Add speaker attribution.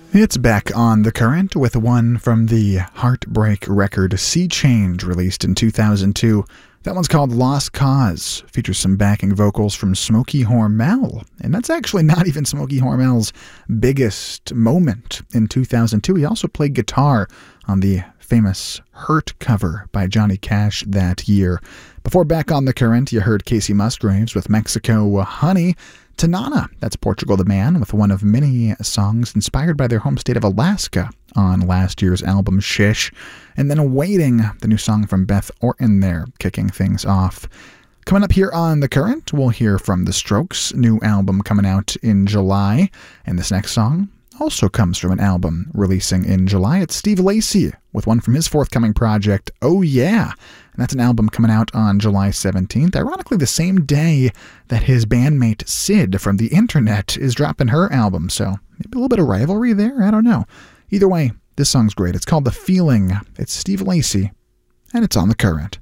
Speaker 1: It's back on The Current with one from the Heartbreak record Sea Change, released in 2002. That one's called Lost Cause. Features some backing vocals from Smokey Hormel. And that's actually not even Smokey Hormel's biggest moment in 2002. He also played guitar on the famous Hurt cover by Johnny Cash that year. Before Back on The Current, you heard Casey Musgraves with Mexico Honey. Tanana, that's Portugal the Man, with one of many songs inspired by their home state of Alaska on last year's album Shish. And then Waiting, the new song from Beth Orton there, kicking things off. Coming up here on The Current, we'll hear from The Strokes' new album coming out in July. And this next song also comes from an album releasing in July. It's Steve Lacy with one from his forthcoming project, Oh Yeah. And that's an album coming out on July 17th, ironically the same day that his bandmate Sid from the internet is dropping her album. So maybe a little bit of rivalry there, I don't know. Either way, this song's great. It's called The Feeling. It's Steve Lacy, and it's on The Current.